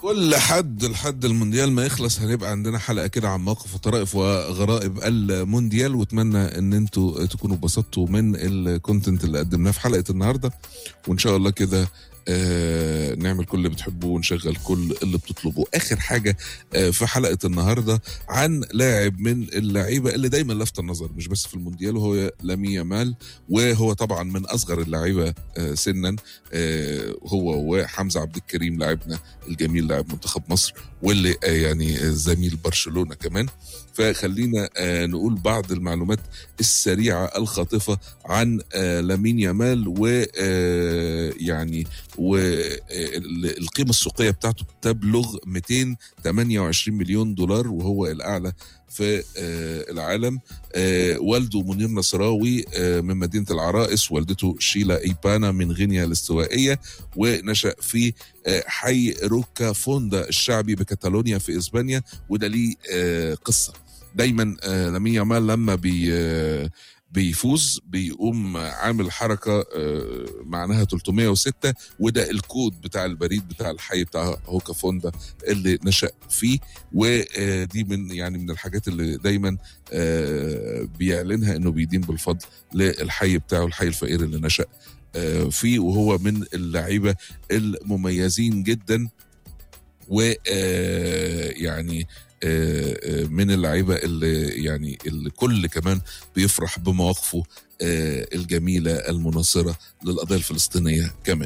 كل حد لحد المونديال ما يخلص هنبقى عندنا حلقة كده عن مواقف وطرائف وغرائب المونديال، واتمنى ان انتوا تكونوا اتبسطتوا من الكونتنت اللي قدمناه في حلقة النهاردة، وان شاء الله كده نعمل كل اللي بتحبوه ونشغل كل اللي بتطلبوه. اخر حاجة في حلقة النهاردة عن لاعب من اللعيبة اللي دايما لفت النظر مش بس في المونديال، وهو لامين يامال، وهو طبعا من اصغر اللعيبة سنا، هو وحمزة عبد الكريم لاعبنا الجميل لاعب منتخب مصر، واللي يعني زميل برشلونة كمان. فخلينا نقول بعض المعلومات السريعة الخاطفة عن لامين يامال، ويعني والقيمة السوقية بتاعته تبلغ 228 مليون دولار، وهو الأعلى في العالم. والده منير نصراوي من مدينة العرائس، والدته شيلا إيبانا من غينيا الاستوائية، ونشأ في حي روكا فوندا الشعبي بكتالونيا في إسبانيا. وده ليه قصة. دايما لامين يامال لما بيفوز بيقوم عامل حركة معناها 306، وده الكود بتاع البريد بتاع الحي بتاع هوكا فوندا اللي نشأ فيه. ودي من الحاجات اللي دايما بيعلنها انه بيدين بالفضل للحي بتاعه، الحي الفقير اللي نشأ فيه. وهو من اللعيبة المميزين جدا، ويعني من اللعيبه اللي الكل كمان بيفرح بمواقفه الجميله المناصره للقضيه الفلسطينيه كمان.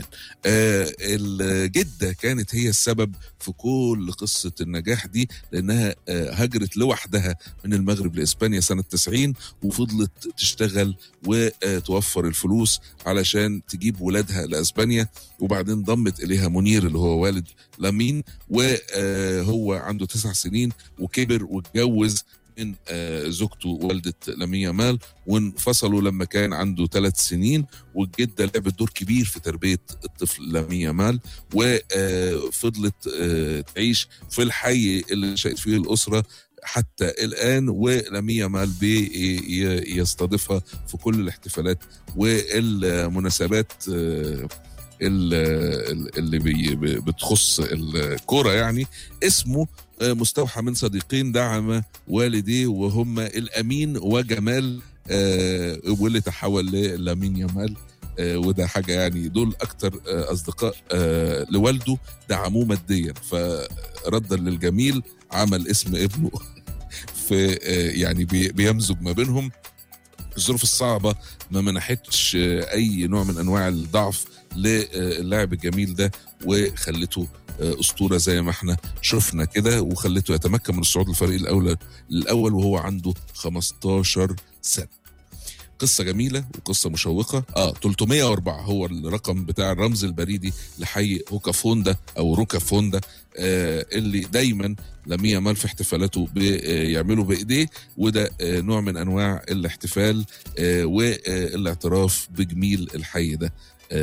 الجده كانت هي السبب في كل قصه النجاح دي، لانها هاجرت لوحدها من المغرب لاسبانيا سنه 90، وفضلت تشتغل وتوفر الفلوس علشان تجيب ولادها لاسبانيا. وبعدين ضمت اليها منير اللي هو والد لامين، وهو عنده 9 سنين وكبر واتجوز من زوجته والدة لامين يامال، وانفصلوا لما كان عنده 3 سنين. والجدة لعبت دور كبير في تربية الطفل لامين يامال، وفضلت تعيش في الحي اللي شئت فيه الأسرة حتى الآن. ولامين يامال يستضيفها في كل الاحتفالات والمناسبات اللي بتخص الكرة. يعني اسمه مستوحى من صديقين دعم والديه، وهم الأمين وجمال، واللي تحول للامين يامال. وده حاجة يعني دول أكتر أصدقاء لوالده دعموه ماديا، فردا للجميل عمل اسم ابنه في يعني بيمزج ما بينهم. الظروف الصعبة ما منحتش أي نوع من أنواع الضعف للاعب الجميل ده، وخلته أسطورة زي ما احنا شفنا كده، وخلته يتمكن من الصعود للفريق الأول وهو عنده 15 سنة. قصة جميلة وقصة مشوقة. 304 هو الرقم بتاع الرمز البريدي لحي هوكا فوندا أو روكا فوندا، اللي دايما لامين يامال في احتفالاته بيعملوا بإيديه. وده نوع من أنواع الاحتفال والاعتراف بجميل الحي ده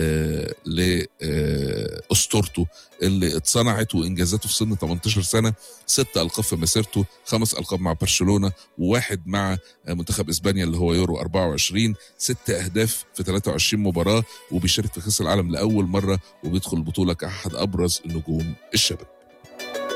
لأسطورته اللي اتصنعت وإنجازاته في سن 18 سنة. 6 ألقاب في مسيرته، 5 ألقاب مع برشلونة، و1 مع منتخب إسبانيا اللي هو يورو 24، 6 أهداف في 23 مباراة، وبيشارك في كأس العالم لأول مرة، وبيدخل البطولة كأحد أبرز النجوم الشباب.